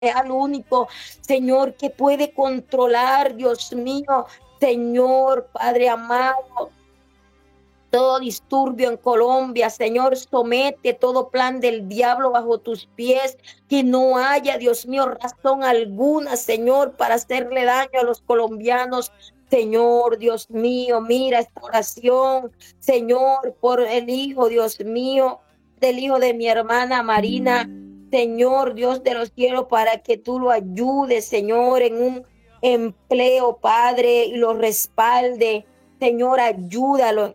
al único, Señor, que puede controlar, Dios mío, Señor, Padre amado, todo disturbio en Colombia, Señor, somete todo plan del diablo bajo tus pies, que no haya, Dios mío, razón alguna, Señor, para hacerle daño a los colombianos. Señor, Dios mío, mira esta oración, Señor, por el hijo, Dios mío, del hijo de mi hermana Marina, Señor, Dios de los cielos, para que tú lo ayudes, Señor, en un empleo, Padre, y lo respalde. Señor, ayúdalo.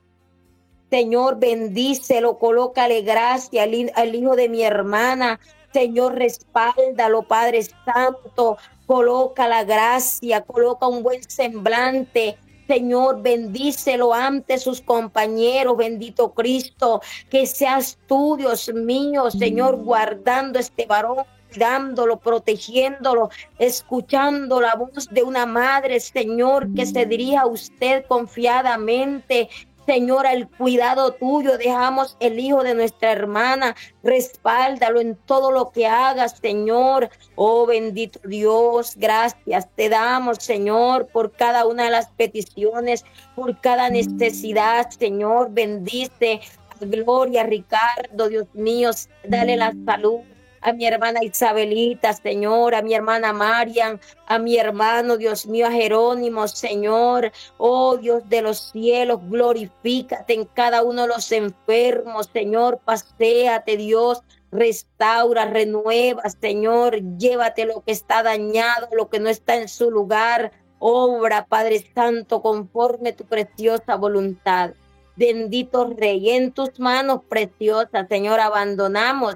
Señor, bendícelo, colócale gracia al hijo de mi hermana. Señor, respáldalo, Padre Santo. Coloca la gracia, coloca un buen semblante. Señor, bendícelo ante sus compañeros, bendito Cristo, que seas tú, Dios mío, Señor, guardando este varón, cuidándolo, protegiéndolo, escuchando la voz de una madre, Señor, que se dirija a usted confiadamente. Señor, al cuidado tuyo dejamos el hijo de nuestra hermana. Respáldalo en todo lo que hagas, Señor. Oh, bendito Dios, gracias te damos, Señor, por cada una de las peticiones, por cada necesidad, Señor. Bendice a Gloria, Ricardo, Dios mío, dale la salud a mi hermana Isabelita, Señor, a mi hermana Marian, a mi hermano, Dios mío, a Jerónimo, Señor. Oh Dios de los cielos, glorifícate en cada uno de los enfermos, Señor, paséate, Dios, restaura, renueva, Señor, llévate lo que está dañado, lo que no está en su lugar, obra, Padre Santo, conforme tu preciosa voluntad. Bendito Rey, en tus manos preciosas, Señor, abandonamos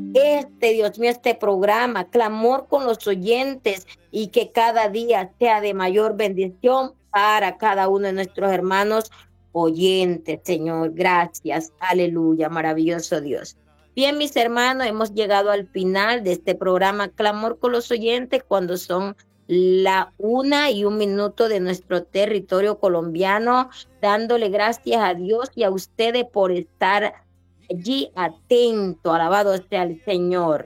Dios mío, este programa, clamor con los oyentes, y que cada día sea de mayor bendición para cada uno de nuestros hermanos oyentes, Señor. Gracias. Aleluya, maravilloso Dios. Bien, mis hermanos, hemos llegado al final de este programa Clamor con los oyentes, cuando son la 1:01 de nuestro territorio colombiano, dándole gracias a Dios y a ustedes por estar allí atento. Alabado sea el Señor.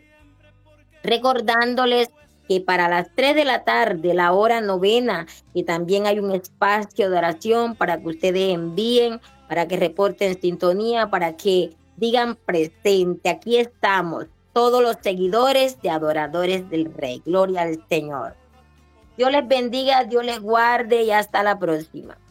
Recordándoles que para las 3 de la tarde, la hora novena, y también hay un espacio de oración para que ustedes envíen, para que reporten sintonía, para que digan presente. Aquí estamos, todos los seguidores de Adoradores del Rey. Gloria al Señor. Dios les bendiga, Dios les guarde y hasta la próxima.